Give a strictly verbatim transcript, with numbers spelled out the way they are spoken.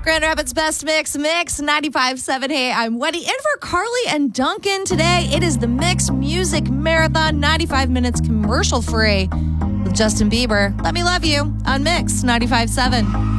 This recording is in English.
Grand Rapids Best Mix, Mix ninety-five point seven. Hey, I'm Wendy. In for Carly and Duncan today. It is the Mix Music Marathon, ninety-five minutes commercial free with Justin Bieber. Let Me Love You on Mix ninety-five point seven.